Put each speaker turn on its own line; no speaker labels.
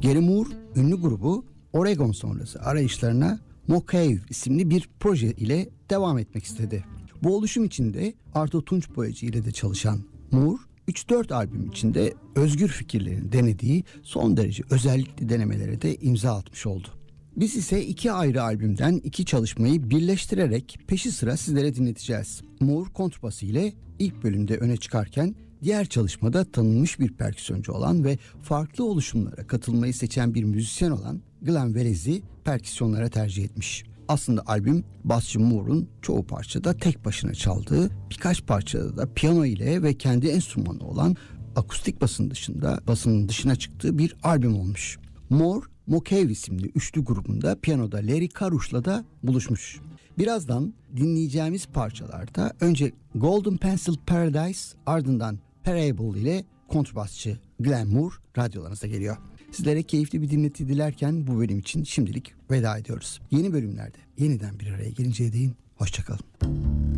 Gary Moore ünlü grubu Oregon sonrası arayışlarına Mo-Cave isimli bir proje ile devam etmek istedi. Bu oluşum içinde Arto Tunç Boyacı ile de çalışan Moore 3-4 albüm içinde özgür fikirlerini denediği son derece özellikli denemelere de imza atmış oldu. Biz ise 2 ayrı albümden 2 çalışmayı birleştirerek peşi sıra sizlere dinleteceğiz. Moore kontrbası ile ilk bölümde öne çıkarken diğer çalışmada tanınmış bir perküsyoncu olan ve farklı oluşumlara katılmayı seçen bir müzisyen olan Glen Velez'i perküsyonlara tercih etmiş. Aslında albüm basçı Moore'un çoğu parçada tek başına çaldığı, birkaç parçada da piyano ile ve kendi enstrümanı olan akustik basının dışına çıktığı bir albüm olmuş. Moore, Mo-Cave isimli üçlü grubunda piyanoda Larry Karush'la da buluşmuş. Birazdan dinleyeceğimiz parçalarda önce Golden Pencil Paradise, ardından Parable ile kontrbasçı Glen Moore radyolarınıza geliyor. Sizlere keyifli bir dinleti dilerken bu bölüm için şimdilik veda ediyoruz. Yeni bölümlerde yeniden bir araya gelinceye değin hoşçakalın.